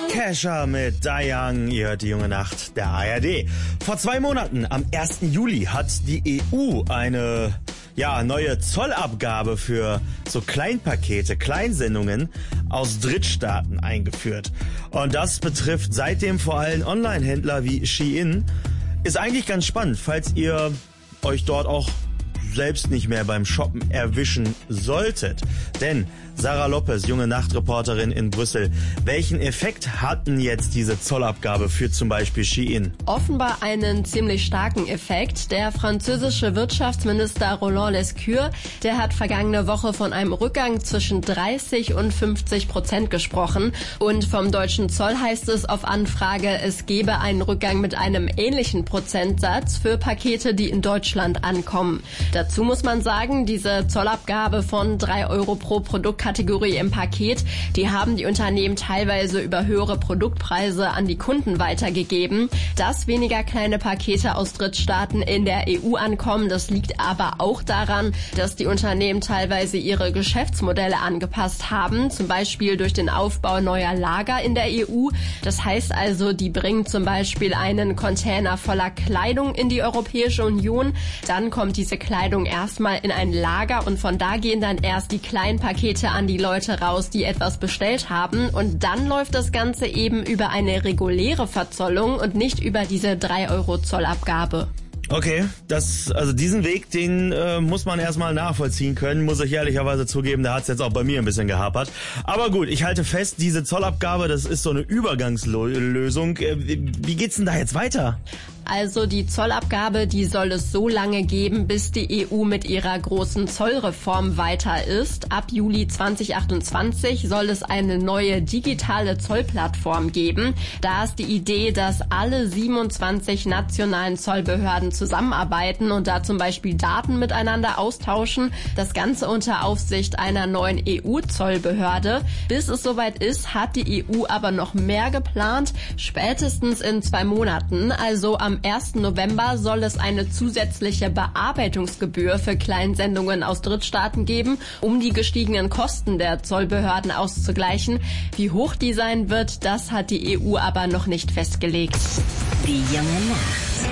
Kesha mit Die Young, ihr hört die junge Nacht der ARD. Vor 2 Monaten, am 1. Juli, hat die EU eine neue Zollabgabe für so Kleinpakete, Kleinsendungen aus Drittstaaten eingeführt. Und das betrifft seitdem vor allem Online-Händler wie Shein. Ist eigentlich ganz spannend, falls ihr euch dort auch selbst nicht mehr beim Shoppen erwischen solltet. Denn Sarah Lopez, junge Nachtreporterin in Brüssel, welchen Effekt hatten jetzt diese Zollabgabe für zum Beispiel Shein? Offenbar einen ziemlich starken Effekt. Der französische Wirtschaftsminister Roland Lescure, der hat vergangene Woche von einem Rückgang zwischen 30% und 50% gesprochen. Und vom deutschen Zoll heißt es auf Anfrage, es gebe einen Rückgang mit einem ähnlichen Prozentsatz für Pakete, die in Deutschland ankommen. Dazu muss man sagen, diese Zollabgabe von 3 Euro pro Produktkategorie im Paket, die haben die Unternehmen teilweise über höhere Produktpreise an die Kunden weitergegeben. Dass weniger kleine Pakete aus Drittstaaten in der EU ankommen, das liegt aber auch daran, dass die Unternehmen teilweise ihre Geschäftsmodelle angepasst haben, zum Beispiel durch den Aufbau neuer Lager in der EU. Das heißt also, die bringen zum Beispiel einen Container voller Kleidung in die Europäische Union, dann kommt diese Kleidung erstmal in ein Lager und von da gehen dann erst die kleinen Pakete an die Leute raus, die etwas bestellt haben, und dann läuft das Ganze eben über eine reguläre Verzollung und nicht über diese 3 Euro Zollabgabe. Okay, diesen Weg, den muss man erstmal nachvollziehen können, muss ich ehrlicherweise zugeben, da hat es jetzt auch bei mir ein bisschen gehapert. Aber gut, ich halte fest, diese Zollabgabe, das ist so eine Übergangslösung. Wie geht's denn da jetzt weiter? Also die Zollabgabe, die soll es so lange geben, bis die EU mit ihrer großen Zollreform weiter ist. Ab Juli 2028 soll es eine neue digitale Zollplattform geben. Da ist die Idee, dass alle 27 nationalen Zollbehörden zusammenarbeiten und da zum Beispiel Daten miteinander austauschen. Das Ganze unter Aufsicht einer neuen EU-Zollbehörde. Bis es soweit ist, hat die EU aber noch mehr geplant. Spätestens in 2 Monaten, also am 1. November, soll es eine zusätzliche Bearbeitungsgebühr für Kleinsendungen aus Drittstaaten geben, um die gestiegenen Kosten der Zollbehörden auszugleichen. Wie hoch die sein wird, das hat die EU aber noch nicht festgelegt. Die junge Nacht.